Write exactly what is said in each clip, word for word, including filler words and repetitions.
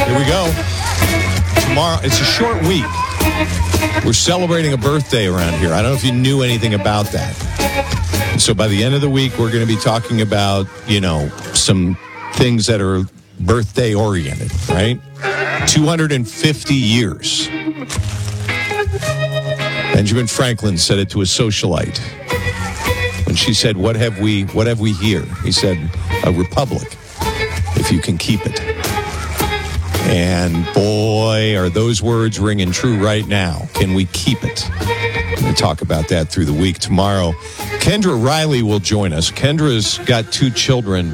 Here we go. Tomorrow, it's a short week. We're celebrating a birthday around here. I don't know if you knew anything about that. So by the end of the week, we're going to be talking about, you know, some things that are birthday oriented, right? two hundred fifty years. Benjamin Franklin said it to a socialite when she said, what have we, what have we here? He said, a republic, if you can keep it. And boy, are those words ringing true right now. Can we keep it? We're going to talk about that through the week. Tomorrow, Kendra Riley will join us. Kendra's got two children.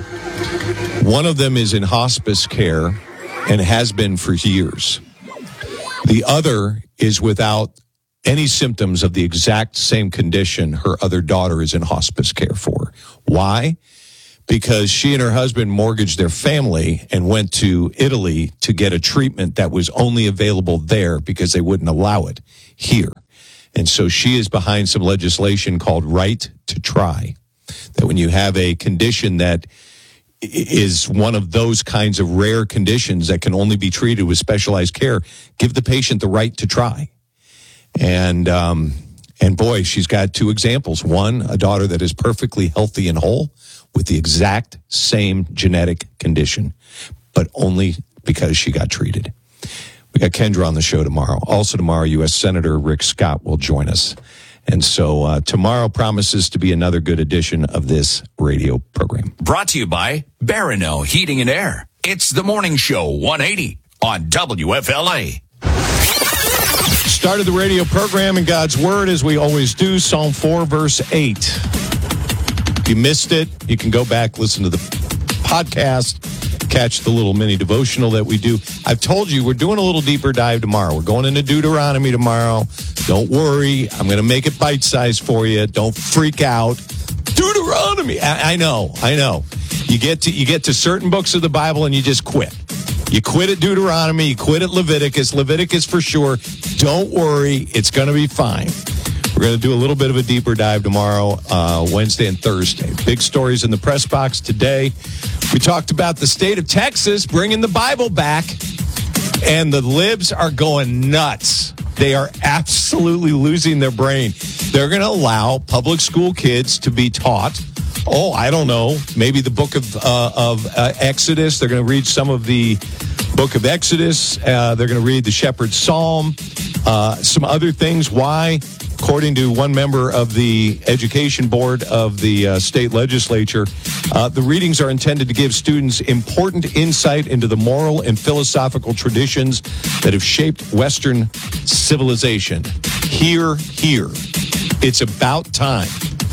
One of them is in hospice care and has been for years. The other is without any symptoms of the exact same condition her other daughter is in hospice care for. Why? Because she and her husband mortgaged their family and went to Italy to get a treatment that was only available there because they wouldn't allow it here. And so she is behind some legislation called Right to Try, that when you have a condition that is one of those kinds of rare conditions that can only be treated with specialized care, give the patient the right to try. And, um, and boy, she's got two examples. One, a daughter that is perfectly healthy and whole with the exact same genetic condition, but only because she got treated. We got Kendra on the show tomorrow. Also tomorrow, U S Senator Rick Scott will join us. And so uh, tomorrow promises to be another good edition of this radio program. Brought to you by Barano Heating and Air. It's the Morning Show one eighty on W F L A. Started the radio program in God's Word, as we always do, Psalm four, verse eight. If you missed it, you can go back, listen to the podcast, catch the little mini devotional that we do. I've told you, we're doing a little deeper dive tomorrow. We're going into Deuteronomy tomorrow. Don't worry. I'm going to make it bite-sized for you. Don't freak out. Deuteronomy. I, I know. I know. You get to you get to certain books of the Bible and you just quit. You quit at Deuteronomy. You quit at Leviticus. Leviticus for sure. Don't worry. It's going to be fine. We're going to do a little bit of a deeper dive tomorrow, uh, Wednesday and Thursday. Big stories in the press box today. We talked about the state of Texas bringing the Bible back, and the libs are going nuts. They are absolutely losing their brain. They're going to allow public school kids to be taught, oh, I don't know, maybe the book of, uh, of uh, Exodus. They're going to read some of the book of Exodus. Uh, they're going to read the Shepherd's Psalm, uh, some other things. Why? According to one member of the education board of the uh, state legislature, uh, the readings are intended to give students important insight into the moral and philosophical traditions that have shaped Western civilization. Hear, hear. It's about time.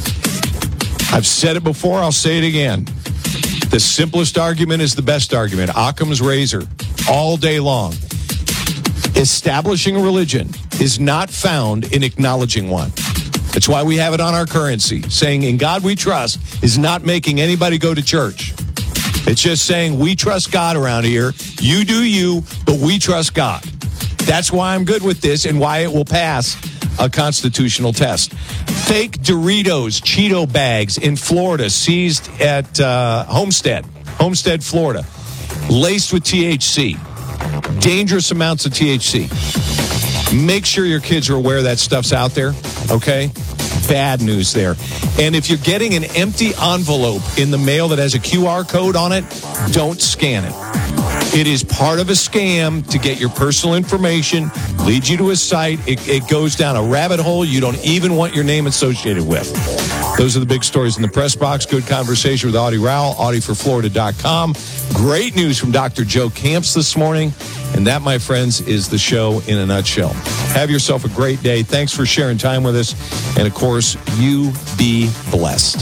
I've said it before, I'll say it again. The simplest argument is the best argument. Occam's razor, all day long. Establishing a religion is not found in acknowledging one. That's why we have it on our currency. Saying, in God we trust, is not making anybody go to church. It's just saying, we trust God around here. You do you, but we trust God. That's why I'm good with this and why it will pass a constitutional test. Fake Doritos Cheeto bags in Florida seized at uh, Homestead, Homestead, Florida, laced with T H C. Dangerous amounts of T H C. Make sure your kids are aware that stuff's out there, okay? Bad news there. And if you're getting an empty envelope in the mail that has a Q R code on it, don't scan it. It is part of a scam to get your personal information, lead you to a site. It, it goes down a rabbit hole you don't even want your name associated with. Those are the big stories in the press box. Good conversation with Audie Rowell, Audie for Florida dot com. Great news from Doctor Joe Camps this morning. And that, my friends, is the show in a nutshell. Have yourself a great day. Thanks for sharing time with us. And, of course, you be blessed.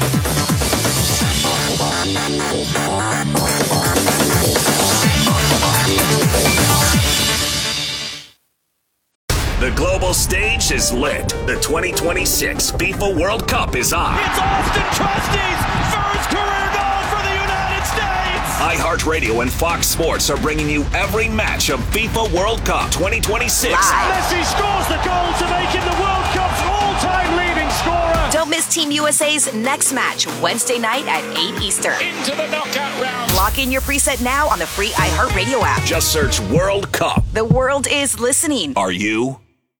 The global stage is lit. The twenty twenty-six FIFA World Cup is on. It's Austin Trusty's first career goal for the United States. iHeartRadio and Fox Sports are bringing you every match of FIFA World Cup twenty twenty-six. Messi scores the goal to make him the World Cup's all-time leading scorer. Don't miss Team U S A's next match, Wednesday night at eight Eastern. Into the knockout round. Lock in your preset now on the free iHeartRadio app. Just search World Cup. The world is listening. Are you?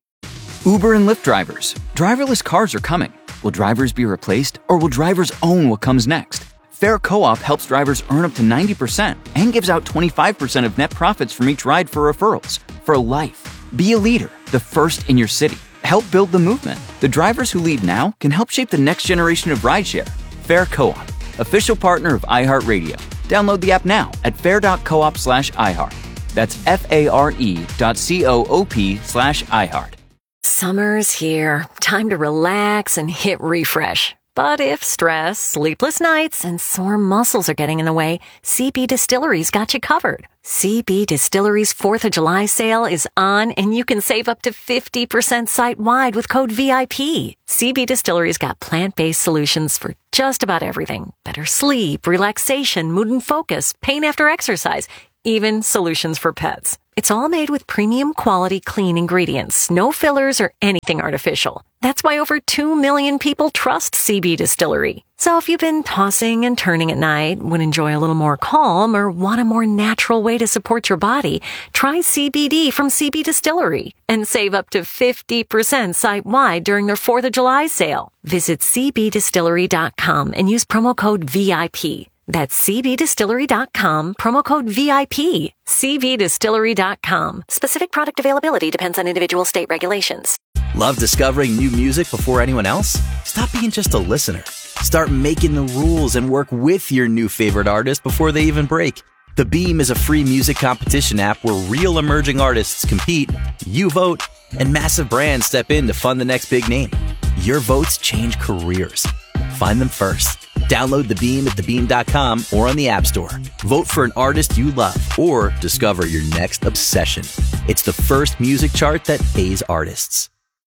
Uber and Lyft drivers. Driverless cars are coming. Will drivers be replaced, or will drivers own what comes next? Fair Co-op helps drivers earn up to ninety percent and gives out twenty-five percent of net profits from each ride for referrals. For life. Be a leader, the first in your city. Help build the movement. The drivers who lead now can help shape the next generation of rideshare. Fair Co-op, official partner of iHeartRadio. Download the app now at fair.coop slash iHeart. That's F-A-R-E dot C-O-O-P slash iHeart. Summer's here. Time to relax and hit refresh. But if stress, sleepless nights, and sore muscles are getting in the way, C B Distillery's got you covered. C B Distillery's fourth of July sale is on, and you can save up to fifty percent site-wide with code V I P. C B Distillery's got plant-based solutions for just about everything. Better sleep, relaxation, mood and focus, pain after exercise, even solutions for pets. It's all made with premium quality clean ingredients, no fillers or anything artificial. That's why over two million people trust C B Distillery. So if you've been tossing and turning at night, would enjoy a little more calm, or want a more natural way to support your body, try C B D from C B Distillery and save up to fifty percent site-wide during their fourth of July sale. Visit C B distillery dot com and use promo code V I P. That's C B distillery dot com, promo code V I P. C B distillery dot com. Specific product availability depends on individual state regulations. Love discovering new music before anyone else? Stop being just a listener. Start making the rules and work with your new favorite artist before they even break. The Beam is a free music competition app where real emerging artists compete, you vote, and massive brands step in to fund the next big name. Your votes change careers. Find them first. Download The Beam at the beam dot com or on the App Store. Vote for an artist you love or discover your next obsession. It's the first music chart that pays artists.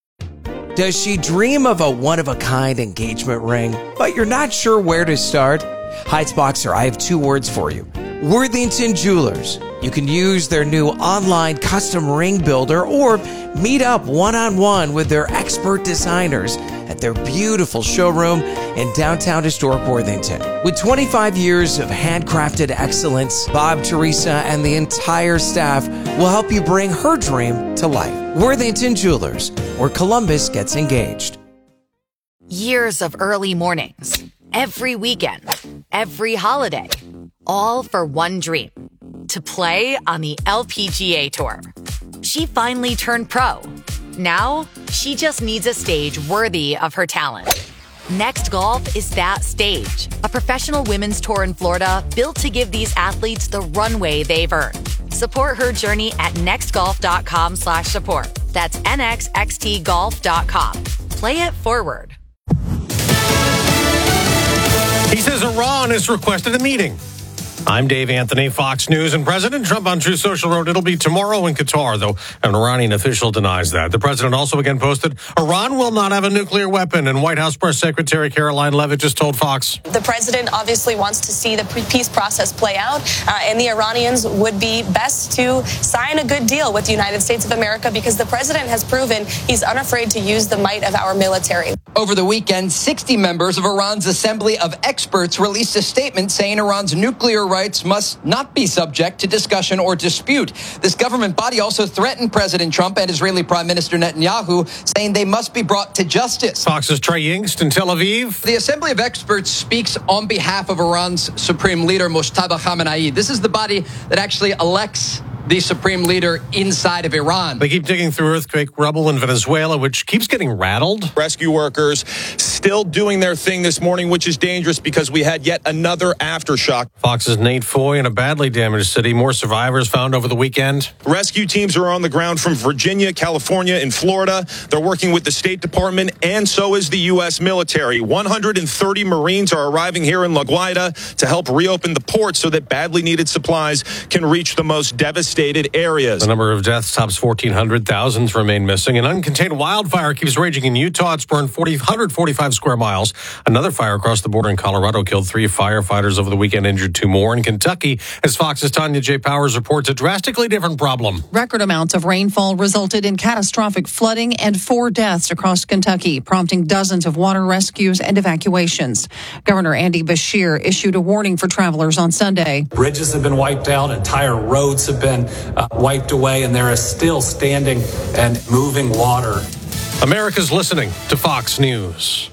Does she dream of a one-of-a-kind engagement ring, but you're not sure where to start? Heights Boxer, I have two words for you. Worthington Jewelers. You can use their new online custom ring builder or meet up one-on-one with their expert designers at their beautiful showroom in downtown historic Worthington. With twenty-five years of handcrafted excellence, Bob, Teresa, and the entire staff will help you bring her dream to life. Worthington Jewelers, where Columbus gets engaged. Years of early mornings, every weekend, every holiday, all for one dream, to play on the L P G A Tour. She finally turned pro. Now, she just needs a stage worthy of her talent. Next Golf is that stage, a professional women's tour in Florida built to give these athletes the runway they've earned. Support her journey at nextgolf.com slash support. That's N X X T golf dot com. Play it forward. He says Iran has requested a meeting. I'm Dave Anthony, Fox News, and President Trump on Truth Social wrote it'll be tomorrow in Qatar, though an Iranian official denies that. The president also again posted, Iran will not have a nuclear weapon, and White House Press Secretary Caroline Leavitt just told Fox. The president obviously wants to see the peace process play out, uh, and the Iranians would be best to sign a good deal with the United States of America because the president has proven he's unafraid to use the might of our military. Over the weekend, sixty members of Iran's Assembly of Experts released a statement saying Iran's nuclear rights must not be subject to discussion or dispute. This government body also threatened President Trump and Israeli Prime Minister Netanyahu, saying they must be brought to justice. Fox's Trey Yingst in Tel Aviv. The Assembly of Experts speaks on behalf of Iran's Supreme Leader, Mojtaba Khamenei. This is the body that actually elects the supreme leader inside of Iran. They keep digging through earthquake rubble in Venezuela, which keeps getting rattled. Rescue workers still doing their thing this morning, which is dangerous because we had yet another aftershock. Fox's Nate Foy in a badly damaged city. More survivors found over the weekend. Rescue teams are on the ground from Virginia, California, and Florida. They're working with the State Department, and so is the U S military. one hundred thirty Marines are arriving here in La Guaira to help reopen the port so that badly needed supplies can reach the most devastated devastated areas. The number of deaths tops fourteen hundred. Thousands remain missing. An uncontained wildfire keeps raging in Utah. It's burned one hundred forty-five square miles. Another fire across the border in Colorado killed three firefighters over the weekend, injured two more. In Kentucky, as Fox's Tanya J. Powers reports, a drastically different problem. Record amounts of rainfall resulted in catastrophic flooding and four deaths across Kentucky, prompting dozens of water rescues and evacuations. Governor Andy Beshear issued a warning for travelers on Sunday. Bridges have been wiped out, entire roads have been uh, wiped away, and there is still standing and moving water. America's listening to Fox News.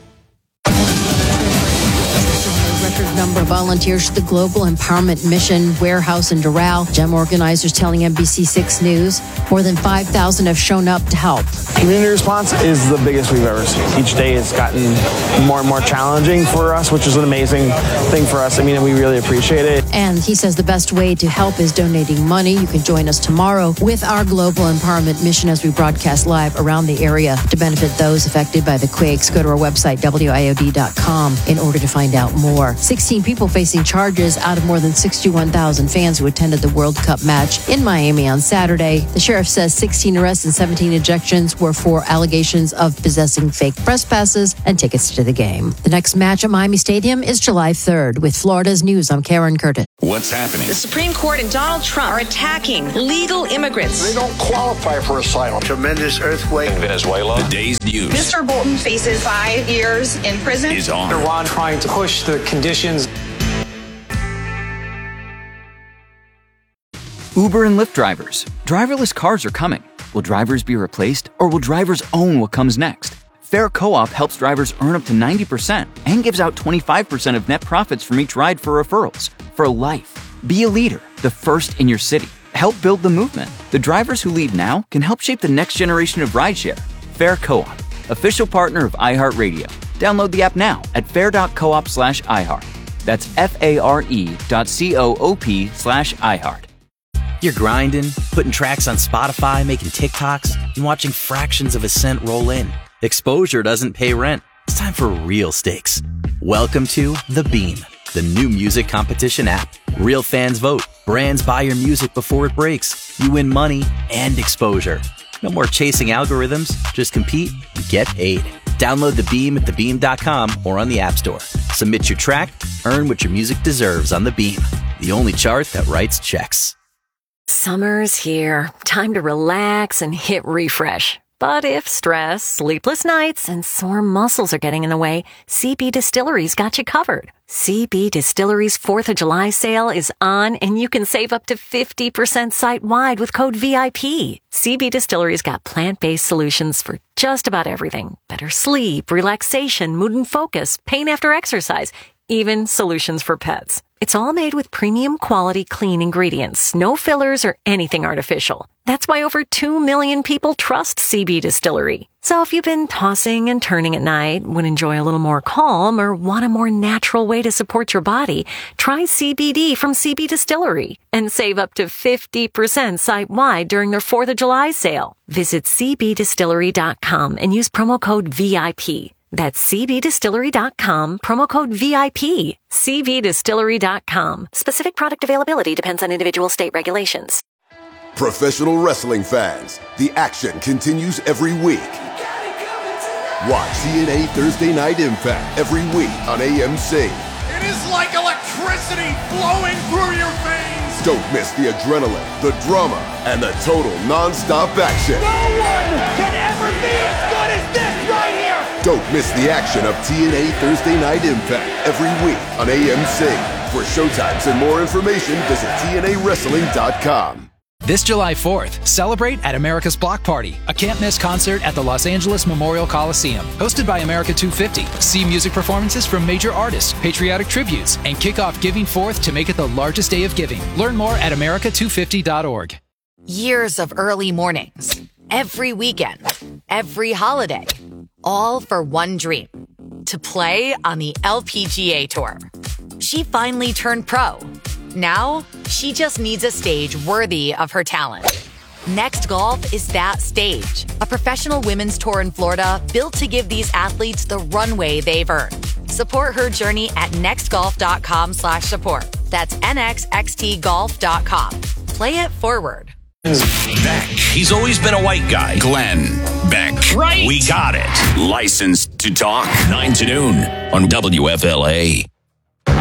Record number of volunteers to the Global Empowerment Mission warehouse in Doral. GEM organizers telling N B C six News more than five thousand have shown up to help. Community response is the biggest we've ever seen. Each day has gotten more and more challenging for us, which is an amazing thing for us. I mean, we really appreciate it. And he says the best way to help is donating money. You can join us tomorrow with our Global Empowerment Mission as we broadcast live around the area to benefit those affected by the quakes. Go to our website, W I O D dot com, in order to find out more. sixteen people facing charges out of more than sixty-one thousand fans who attended the World Cup match in Miami on Saturday. The sheriff says sixteen arrests and seventeen ejections were for allegations of possessing fake press passes and tickets to the game. The next match at Miami Stadium is July third. With Florida's News, I'm Karen Curtis. What's happening? The Supreme Court and Donald Trump are attacking legal immigrants. They don't qualify for asylum. Tremendous earthquake in Venezuela. The day's news. Mister Bolton faces five years in prison. Is on. Iran trying to push the conditions. Uber and Lyft drivers. Driverless cars are coming. Will drivers be replaced, or will drivers own what comes next? Fair Co-op helps drivers earn up to ninety percent and gives out twenty-five percent of net profits from each ride for referrals. For life. Be a leader, the first in your city. Help build the movement. The drivers who lead now can help shape the next generation of rideshare. Fair Co-op, official partner of iHeartRadio. Download the app now at fair.coop slash iHeart. That's F-A-R-E dot C-O-O-P slash iHeart. You're grinding, putting tracks on Spotify, making TikToks, and watching fractions of a cent roll in. Exposure doesn't pay rent. It's time for real stakes. Welcome to The Beam, the new music competition app. Real fans vote. Brands buy your music before it breaks. You win money and exposure. No more chasing algorithms. Just compete and get paid. Download The Beam at the beam dot com or on the App Store. Submit your track. Earn what your music deserves on The Beam, the only chart that writes checks. Summer's here. Time to relax and hit refresh. But if stress, sleepless nights, and sore muscles are getting in the way, C B Distillery's got you covered. C B Distillery's fourth of July sale is on, and you can save up to fifty percent site-wide with code V I P. C B Distillery's got plant-based solutions for just about everything. Better sleep, relaxation, mood and focus, pain after exercise, even solutions for pets. It's all made with premium quality clean ingredients, no fillers or anything artificial. That's why over two million people trust C B Distillery. So if you've been tossing and turning at night, would enjoy a little more calm, or want a more natural way to support your body, try C B D from C B Distillery and save up to fifty percent site-wide during their fourth of July sale. Visit C B distillery dot com and use promo code V I P. That's C B distillery dot com, promo code V I P. C B distillery dot com. Specific product availability depends on individual state regulations. Professional wrestling fans, the action continues every week. Watch T N A Thursday Night Impact every week on A M C. It is like electricity flowing through your veins. Don't miss the adrenaline, the drama, and the total non-stop action. No one can ever be as good as this right here. Don't miss the action of T N A Thursday Night Impact every week on A M C. For showtimes and more information, visit T N A wrestling dot com. This July fourth, celebrate at America's Block Party, a can't-miss concert at the Los Angeles Memorial Coliseum. Hosted by America two fifty. See music performances from major artists, patriotic tributes, and kick off Giving Fourth to make it the largest day of giving. Learn more at America two fifty dot org. Years of early mornings, every weekend, every holiday, all for one dream, to play on the L P G A Tour. She finally turned pro. Now, she just needs a stage worthy of her talent. Next Golf is that stage, a professional women's tour in Florida built to give these athletes the runway they've earned. Support her journey at next golf dot com slash support. That's N X X T golf dot com. play it forward. Beck. He's always been a white guy. Glenn Beck. Right. We got it. Licensed to talk. nine to noon on W F L A.